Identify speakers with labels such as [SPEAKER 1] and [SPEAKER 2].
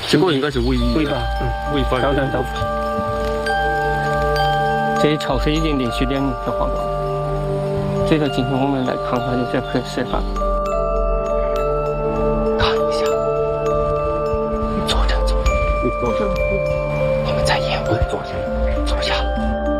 [SPEAKER 1] 这个应该是尾
[SPEAKER 2] 尾巴，
[SPEAKER 1] 尾巴。
[SPEAKER 2] 挑战到。这些潮水已经连续2年才黄到，所以说今天我们来看它的这块石板，看一下，坐着，我们在沿岸坐下。